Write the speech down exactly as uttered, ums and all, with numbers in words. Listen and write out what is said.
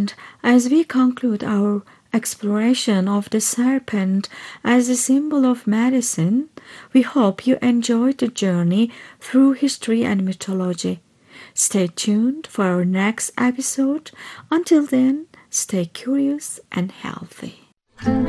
And as we conclude our exploration of the serpent as a symbol of medicine, we hope you enjoyed the journey through history and mythology. Stay tuned for our next episode. Until then, stay curious and healthy.